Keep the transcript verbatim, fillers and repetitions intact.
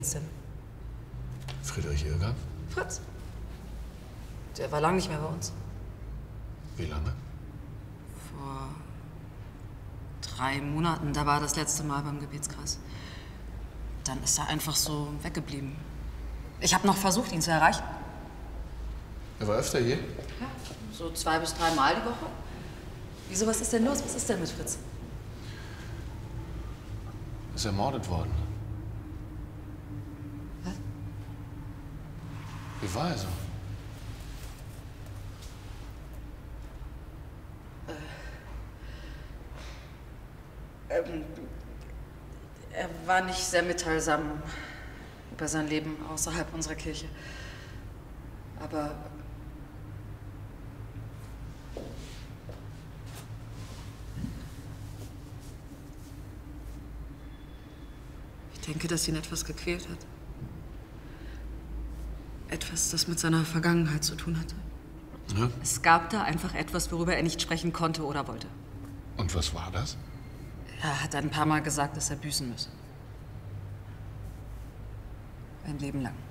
Denn? Friedrich Irger? Fritz. Der war lange nicht mehr bei uns. Wie lange? Vor drei Monaten, da war er das letzte Mal beim Gebetskreis. Dann ist er einfach so weggeblieben. Ich habe noch versucht, ihn zu erreichen. Er war öfter hier? Ja, so zwei bis drei Mal die Woche. Wieso, was ist denn los? Was ist denn mit Fritz? Ist ermordet worden. Was? Wie war er so? Äh, ähm, er war nicht sehr mitteilsam über sein Leben außerhalb unserer Kirche. Aber ich denke, dass ihn etwas gequält hat. Etwas, das mit seiner Vergangenheit zu tun hatte. Ja? Es gab da einfach etwas, worüber er nicht sprechen konnte oder wollte. Und was war das? Er hat ein paar Mal gesagt, dass er büßen müsse. Ein Leben lang.